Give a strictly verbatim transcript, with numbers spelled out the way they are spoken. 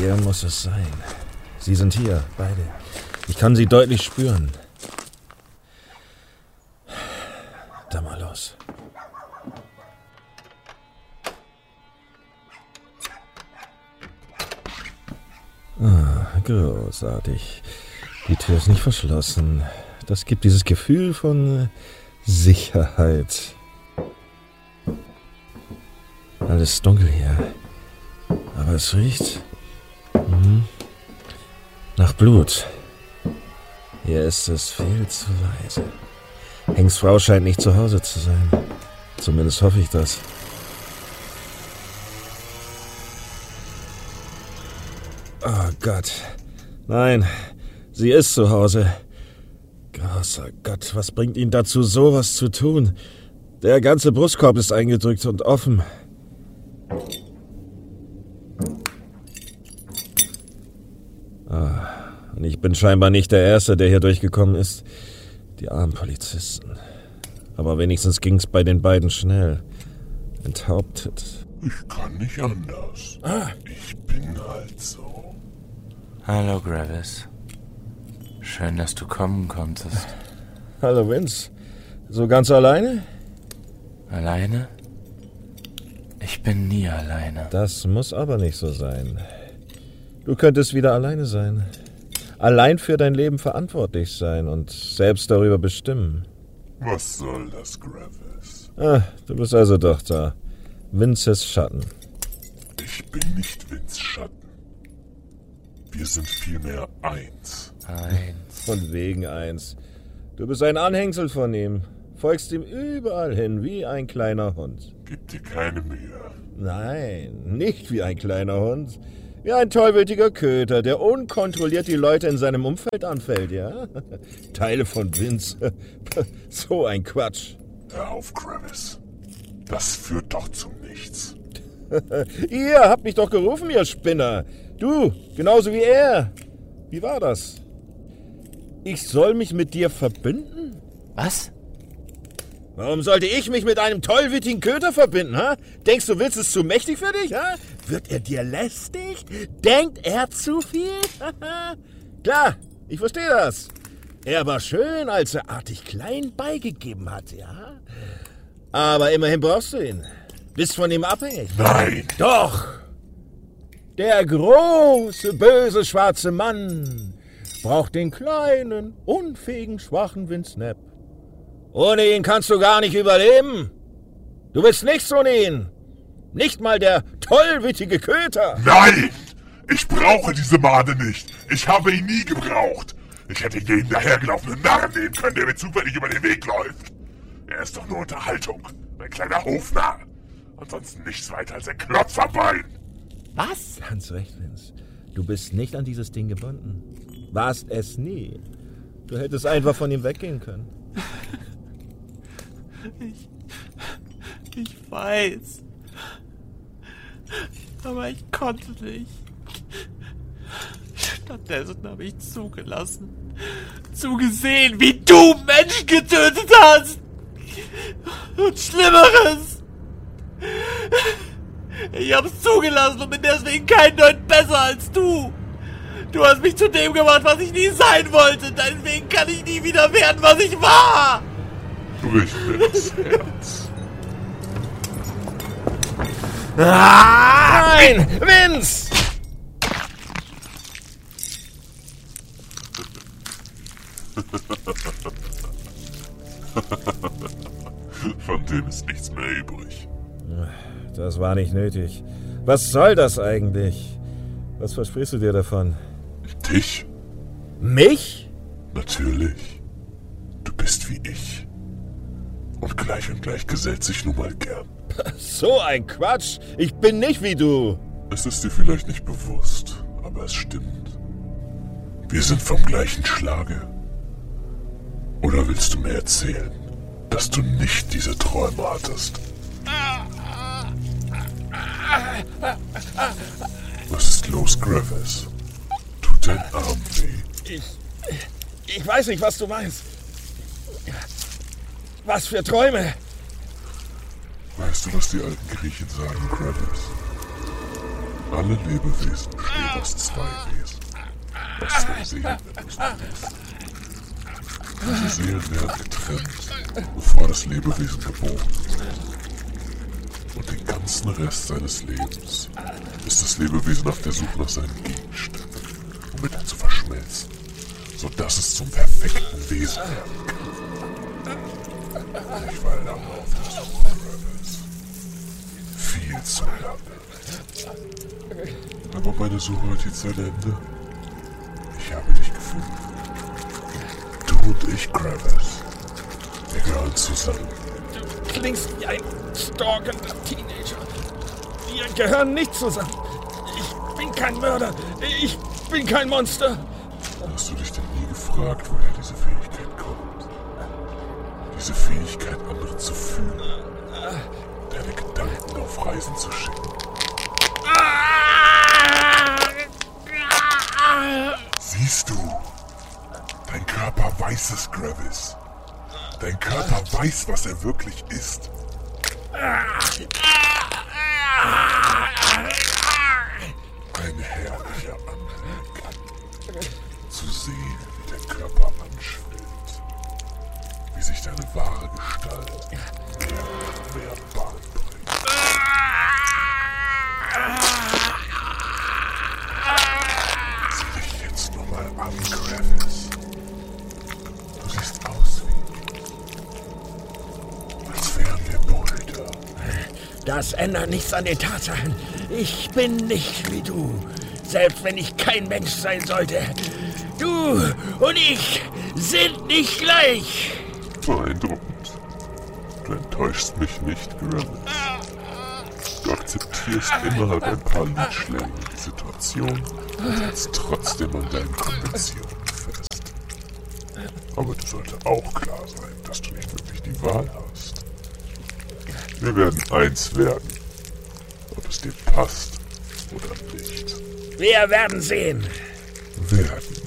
Hier muss es sein. Sie sind hier, beide. Ich kann sie deutlich spüren. Da mal los. Ah, großartig. Die Tür ist nicht verschlossen. Das gibt dieses Gefühl von Sicherheit. Alles dunkel hier. Aber es riecht mhm. nach Blut. Hier ist es viel zu leise. Hanks Frau scheint nicht zu Hause zu sein. Zumindest hoffe ich das. Oh Gott. Nein, sie ist zu Hause. Großer Gott, was bringt ihn dazu, sowas zu tun? Der ganze Brustkorb ist eingedrückt und offen. Ah, und ich bin scheinbar nicht der Erste, der hier durchgekommen ist. Die armen Polizisten. Aber wenigstens ging's bei den beiden schnell. Enthauptet. Ich kann nicht anders. Ah. Ich bin halt so. Hallo, Gravis. Schön, dass du kommen konntest. Hallo, Vince. So ganz alleine? Alleine? Ich bin nie alleine. Das muss aber nicht so sein. Du könntest wieder alleine sein. Allein für dein Leben verantwortlich sein und selbst darüber bestimmen. Was soll das, Gravis? Ah, du bist also doch da. Vinces Schatten. Ich bin nicht Vince Schatten. Wir sind vielmehr eins. Eins. Von wegen eins. Du bist ein Anhängsel von ihm. Folgst ihm überall hin, wie ein kleiner Hund. Gib dir keine Mühe. Nein, nicht wie ein kleiner Hund. Wie ein tollwütiger Köter, der unkontrolliert die Leute in seinem Umfeld anfällt, ja? Teile von Vince. So ein Quatsch. Hör auf, Gravis. Das führt doch zu nichts. Ihr habt mich doch gerufen, ihr Spinner. Du, genauso wie er. Wie war das? Ich soll mich mit dir verbünden? Was? Warum sollte ich mich mit einem tollwütigen Köter verbinden, ha? Denkst du, Vince ist zu mächtig für dich, ha? Wird er dir lästig? Denkt er zu viel? Klar, ich verstehe das. Er war schön, als er artig klein beigegeben hat, ja? Aber immerhin brauchst du ihn. Bist von ihm abhängig. Nein! Doch! Der große, böse, schwarze Mann braucht den kleinen, unfähigen, schwachen Vince Knapp. Ohne ihn kannst du gar nicht überleben. Du bist nichts ohne ihn. Nicht mal der tollwütige Köter. Nein! Ich brauche diese Made nicht. Ich habe ihn nie gebraucht. Ich hätte jeden dahergelaufenen Narren nehmen können, der mir zufällig über den Weg läuft. Er ist doch nur Unterhaltung. Ein kleiner Hofnarr. Ansonsten nichts weiter als ein Klotz am Bein. Was? Ganz recht, Vince. Du bist nicht an dieses Ding gebunden. Warst es nie. Du hättest einfach von ihm weggehen können. Ich, ich weiß. Aber ich konnte nicht. Stattdessen habe ich zugelassen. Zugesehen, wie du Menschen getötet hast. Und Schlimmeres. Ich hab's zugelassen und bin deswegen kein Deut besser als du. Du hast mich zu dem gemacht, was ich nie sein wollte. Deswegen kann ich nie wieder werden, was ich war. Bricht mir das Herz. Nein! Vince! Von dem ist nichts mehr übrig. Das war nicht nötig. Was soll das eigentlich? Was versprichst du dir davon? Dich? Mich? Natürlich. Du bist wie ich. Und gleich und gleich gesellt sich nun mal gern. So ein Quatsch. Ich bin nicht wie du. Es ist dir vielleicht nicht bewusst, aber es stimmt. Wir sind vom gleichen Schlage. Oder willst du mir erzählen, dass du nicht diese Träume hattest? Was ist los, Gravis? Tut dein Arm weh? Ich, ich weiß nicht, was du meinst. Was für Träume? Weißt du, was die alten Griechen sagen, Gravis? Alle Lebewesen bestehen aus zwei Wesen. Aus zwei Seelen, wenn du es noch willst. Diese Seelen werden getrennt, bevor das Lebewesen geboren wird. Und den ganzen Rest seines Lebens ist das Lebewesen auf der Suche nach seinem Gegenstand, um mit ihm zu verschmelzen, sodass es zum perfekten Wesen werden kann. Ich war lange auf der Suche, Travis. Viel zu lange. Aber meine Suche hat jetzt ein Ende. Ich habe dich gefunden. Du und ich, Travis. Wir gehören zusammen. Du klingst wie ein stalkender Teenager. Wir gehören nicht zusammen. Ich bin kein Mörder. Ich bin kein Monster. Hast du dich denn nie gefragt, woher diese Fähigkeit kommt? Diese Fähigkeit, andere zu fühlen. Deine Gedanken auf Reisen zu schicken. Siehst du? Dein Körper weiß es, Travis. Dein Körper weiß, was er wirklich ist. Ein herrlicher Anblick. Zu sehen, wie der Körper anschwillt. Wie sich deine wahre Gestalt mehr und mehr Bahn bringt. Sieh dich jetzt nur mal an, Travis. Du siehst aus wie... als wären wir Brüder. Das ändert nichts an den Tatsachen. Ich bin nicht wie du. Selbst wenn ich kein Mensch sein sollte. Du und ich sind nicht gleich. Beeindruckend. Du enttäuschst mich nicht, Travis. Du akzeptierst innerhalb ein paar Lidschläge die Situation und hältst trotzdem an deinen Konventionen fest. Aber dir sollte auch klar sein, dass du nicht wirklich die Wahl hast. Wir werden eins werden, ob es dir passt oder nicht. Wir werden sehen. Werden.